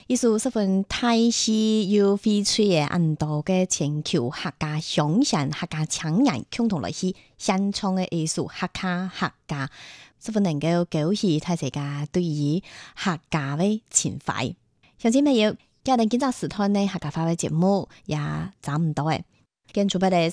一首十分大氣又詼諧嘅很多嘅全球客家鄉紳、客家青年共同來去獻唱嘅一首客家，十分能夠勾起大家對於客家嘅情懷。相信朋友，今日今朝時段呢客家話嘅節目也差唔多嘅，跟住俾你